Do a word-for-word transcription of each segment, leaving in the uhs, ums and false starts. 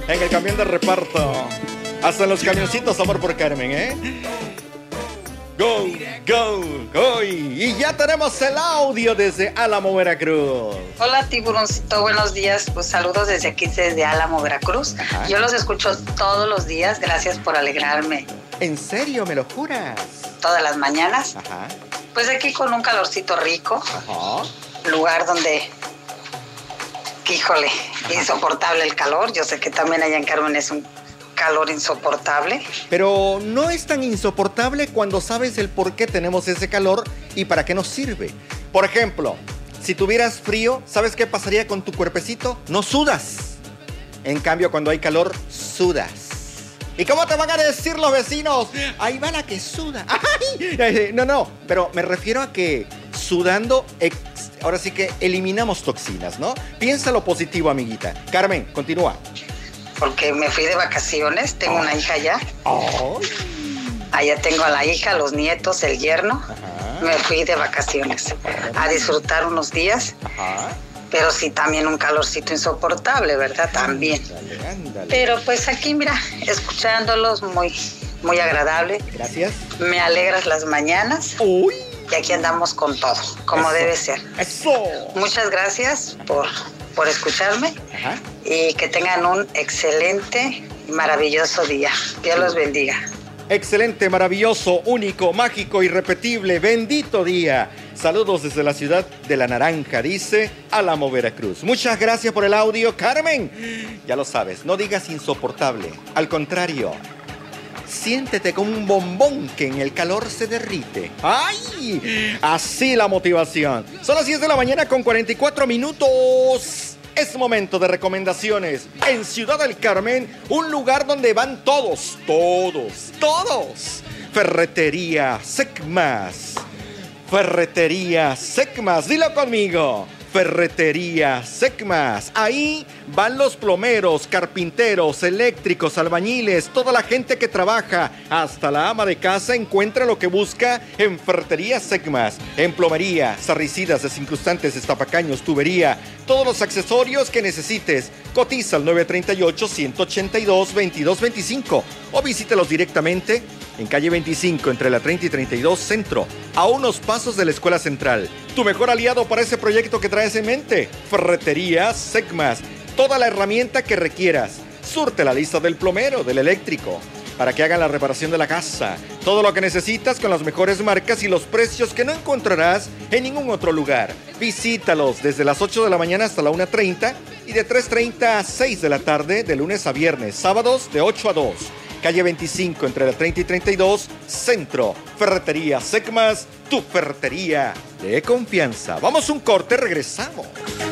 en el camión de reparto. Hasta en los camioncitos, amor por Carmen, ¿eh? Go, go, go. Y ya tenemos el audio desde Álamo, Veracruz. Hola, tiburoncito, buenos días. Pues saludos desde aquí, desde Álamo, Veracruz. Ajá. Yo los escucho todos los días. Gracias por alegrarme. ¿En serio? ¿Me lo juras? Todas las mañanas. Ajá. Pues aquí con un calorcito rico. Ajá. Lugar donde, híjole, Ajá. insoportable el calor. Yo sé que también allá en Carmen es un calor insoportable. Pero no es tan insoportable cuando sabes el por qué tenemos ese calor y para qué nos sirve. Por ejemplo, si tuvieras frío, ¿sabes qué pasaría con tu cuerpecito? No sudas. En cambio, cuando hay calor, sudas. ¿Y cómo te van a decir los vecinos? Ahí va la que suda. ¡Ay! No, no, pero me refiero a que sudando, ex, ahora sí que eliminamos toxinas, ¿no? Piensa lo positivo, amiguita. Carmen, continúa. Porque me fui de vacaciones, tengo oh. una hija allá. Oh. Allá tengo a la hija, los nietos, el yerno. Ajá. Me fui de vacaciones a disfrutar unos días. Ajá. Pero sí, también un calorcito insoportable, ¿verdad? También. Ándale, ándale. Pero pues aquí, mira, escuchándolos, muy, muy agradable. Gracias. Me alegras las mañanas. Uy. Y aquí andamos con todo, como Eso. debe ser. Eso. Muchas gracias por, por escucharme. Ajá. Y que tengan un excelente y maravilloso día. Dios los bendiga. Excelente, maravilloso, único, mágico, irrepetible, bendito día. Saludos desde la ciudad de La Naranja, dice Álamo, Veracruz. Muchas gracias por el audio, Carmen. Ya lo sabes, no digas insoportable. Al contrario, siéntete como un bombón que en el calor se derrite. ¡Ay! Así la motivación. Son las diez de la mañana con cuarenta y cuatro minutos. Es momento de recomendaciones. En Ciudad del Carmen, un lugar donde van todos, todos, todos. Ferretería Secmas. Ferretería Secmas. Dilo conmigo. Ferretería Secmas. Ahí van los plomeros, carpinteros, eléctricos, albañiles, toda la gente que trabaja. Hasta la ama de casa encuentra lo que busca en Ferretería Secmas. En plomería, sarricidas, desincrustantes, destapacaños, tubería, todos los accesorios que necesites. Cotiza al nueve tres ocho, uno ocho dos, veintidós veinticinco o visítalos directamente en calle veinticinco entre la treinta y treinta y dos Centro, a unos pasos de la Escuela Central. Tu mejor aliado para ese proyecto que traes en mente. Ferretería Secmas. Toda la herramienta que requieras. Surte la lista del plomero, del eléctrico, para que hagan la reparación de la casa. Todo lo que necesitas con las mejores marcas y los precios que no encontrarás en ningún otro lugar. Visítalos desde las ocho de la mañana hasta la una treinta y de tres treinta a seis de la tarde de lunes a viernes. Sábados de ocho a dos. Calle veinticinco entre la treinta y treinta y dos Centro. Ferretería Secmas, tu ferretería de confianza. Vamos un corte, regresamos.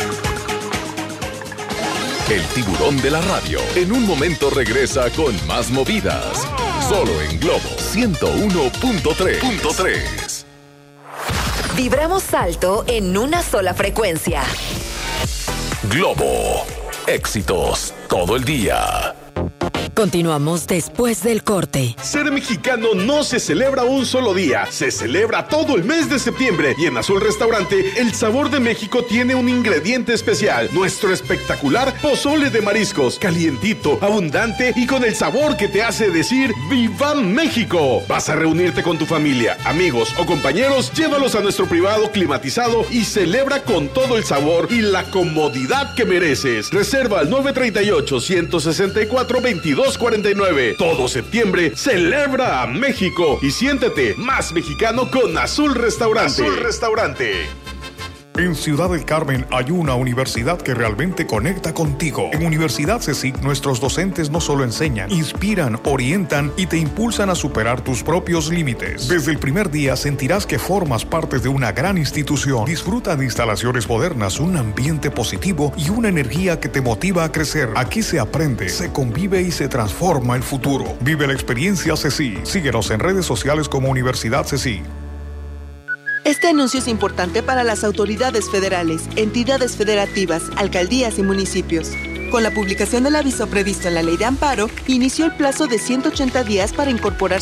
El tiburón de la radio en un momento regresa con más movidas. Solo en Globo ciento uno punto tres. Vibramos alto en una sola frecuencia. Globo. Éxitos todo el día. Continuamos después del corte. Ser mexicano no se celebra un solo día, se celebra todo el mes de septiembre. Y en Azul Restaurante, el sabor de México tiene un ingrediente especial: nuestro espectacular pozole de mariscos, calientito, abundante y con el sabor que te hace decir ¡Viva México! Vas a reunirte con tu familia, amigos o compañeros, llévalos a nuestro privado climatizado y celebra con todo el sabor y la comodidad que mereces. Reserva al nueve tres ocho, uno seis cuatro, veintidós cuarenta y nueve. Todo septiembre celebra a México y siéntete más mexicano con Azul Restaurante. Azul Restaurante. En Ciudad del Carmen hay una universidad que realmente conecta contigo. En Universidad CECIC, nuestros docentes no solo enseñan, inspiran, orientan y te impulsan a superar tus propios límites. Desde el primer día sentirás que formas parte de una gran institución. Disfruta de instalaciones modernas, un ambiente positivo y una energía que te motiva a crecer. Aquí se aprende, se convive y se transforma el futuro. Vive la experiencia CECIC. Síguenos en redes sociales como Universidad CECIC. Este anuncio es importante para las autoridades federales, entidades federativas, alcaldías y municipios. Con la publicación del aviso previsto en la Ley de Amparo, inició el plazo de ciento ochenta días para incorporar